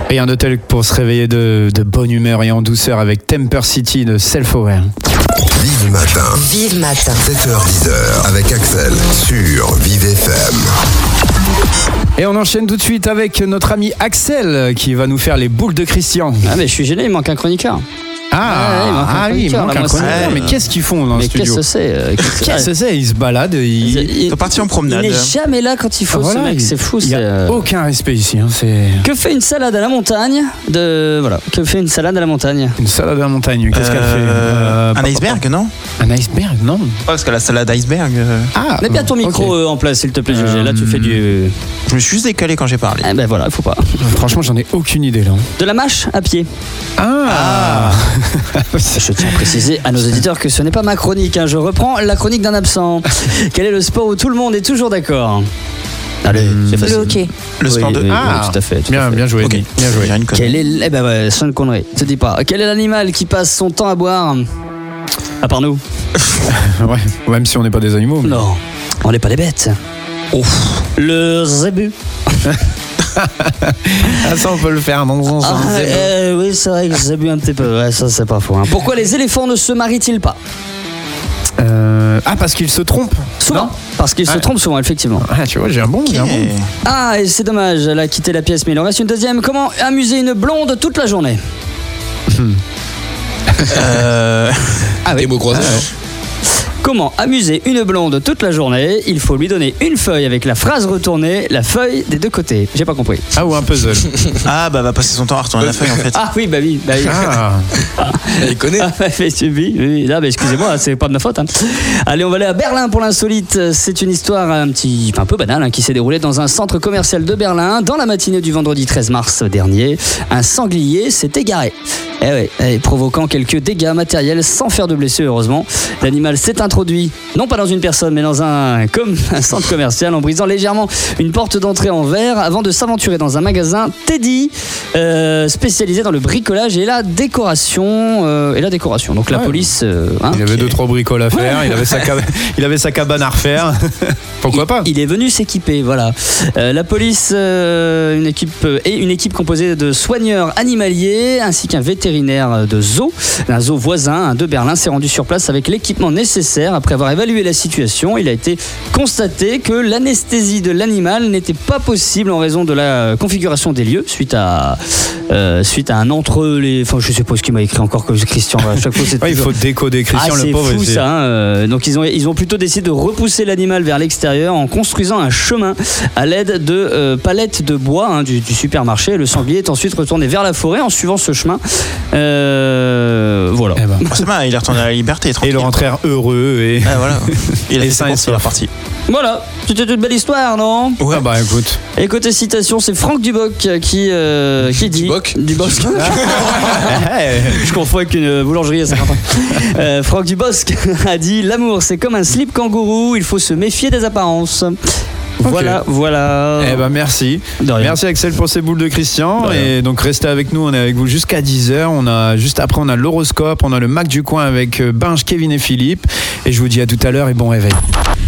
Rien de tel que pour se réveiller de bonne humeur et en douceur avec Temper City de Self-Aware. Vive le matin. Vive matin. 7h-10h avec Axel sur Vive FM. Et on enchaîne tout de suite avec notre ami Axel qui va nous faire les boules de Christian. Ah mais je suis gêné, il manque un chroniqueur. Il manque un chroniqueur. Mais qu'est-ce qu'ils font dans le studio? Qu'est-ce que c'est? Ils se baladent. Ils sont partis en promenade. Il n'est jamais là quand il faut, ce mec, c'est fou. Il n'y a aucun respect ici. Que fait une salade à la montagne Que fait une salade à la montagne? Une salade à la montagne, qu'est-ce qu'elle fait? Un iceberg, non? Un iceberg, non? Parce que la salade iceberg... Mets bien ton micro en place, s'il te plaît, GG. Là, tu fais du... Je me suis juste décalé quand j'ai parlé. Eh ben voilà, il faut pas. Franchement, j'en ai aucune idée, là. De la mâche à pied. Je tiens à préciser à nos auditeurs que ce n'est pas ma chronique, hein. Je reprends la chronique d'un absent. Quel est le sport où tout le monde est toujours d'accord? Allez, c'est facile. Le hockey. Le sport de... Oui, tout à fait. Bien joué. Ok. Bien joué. Quel est... Eh ben ouais, c'est une connerie. Te dis pas. Quel est l'animal qui passe son temps à boire? À part nous. Ouais, même si on n'est pas des animaux. Non, on n'est pas des bêtes. Le zébu. Ça, on peut le faire dans un sens. Oui, c'est vrai que j'ai bu un petit peu. Ouais, ça, c'est pas faux. Hein. Pourquoi les éléphants ne se marient-ils pas? Parce qu'ils se trompent. Souvent. Parce qu'ils se trompent souvent, effectivement. Tu vois, j'ai un bon. Et c'est dommage, elle a quitté la pièce, mais il en reste une deuxième. Comment amuser une blonde toute la journée? Des mots croisés. Comment amuser une blonde toute la journée? Il faut lui donner une feuille avec la phrase retournée, la feuille des deux côtés. J'ai pas compris. Ou un puzzle. Va passer son temps à retourner la feuille en fait. Bah oui. Il connaît. Oui. Là, excusez-moi, c'est pas de ma faute. Hein. Allez, on va aller à Berlin pour l'insolite. C'est une histoire un peu banale qui s'est déroulée dans un centre commercial de Berlin. Dans la matinée du vendredi 13 mars dernier, un sanglier s'est égaré. Provoquant quelques dégâts matériels sans faire de blessés, heureusement. L'animal s'est introduit, non pas dans une personne, mais dans un centre commercial en brisant légèrement une porte d'entrée en verre avant de s'aventurer dans un magasin Teddy spécialisé dans le bricolage et la décoration. Donc la police... il avait 2-3 bricoles à faire, il avait sa cabane à refaire. Pourquoi pas? Il est venu s'équiper, voilà. La police, une équipe composée de soigneurs animaliers ainsi qu'un vétérinaire de zoo, un zoo voisin de Berlin, s'est rendu sur place avec l'équipement nécessaire. Après avoir évalué la situation, il a été constaté que l'anesthésie de l'animal n'était pas possible en raison de la configuration des lieux suite à un je sais pas ce qu'il m'a écrit encore que Christian. À chaque fois, il faut décoder Christian, le pauvre. C'est fou ça. Donc ils ont plutôt décidé de repousser l'animal vers l'extérieur en construisant un chemin à l'aide de palettes de bois du supermarché. Le sanglier est ensuite retourné vers la forêt en suivant ce chemin. Voilà. C'est bien, il est retourné à la liberté. Et ils rentrèrent heureux et voilà. Il est sain et sauf. parti. Voilà, c'était une belle histoire, non? Ouais, écoute. Et côté citation, c'est Franck Duboc qui dit... Duboc. Je confonds avec une boulangerie à Saint-Quentin. Franck Dubosc a dit: l'amour, c'est comme un slip kangourou, il faut se méfier des apparences. Voilà. Merci. Merci Axel pour ces boules de Christian. Et donc restez avec nous, on est avec vous jusqu'à 10h. Juste après, on a l'horoscope, on a le Mac du coin avec Binge, Kevin et Philippe. Et je vous dis à tout à l'heure et bon réveil.